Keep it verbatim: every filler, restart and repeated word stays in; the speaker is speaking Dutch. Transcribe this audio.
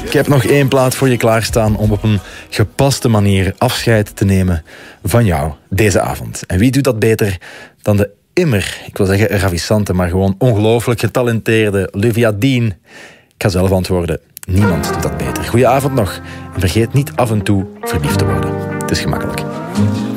Ik heb nog één plaat voor je klaarstaan om op een gepaste manier afscheid te nemen van jou deze avond. En wie doet dat beter dan de immer, ik wil zeggen ravissante, maar gewoon ongelooflijk getalenteerde Olivia Dean. Ik ga zelf antwoorden, niemand doet dat beter. Goedenavond nog en vergeet niet af en toe verliefd te worden. Het is gemakkelijk.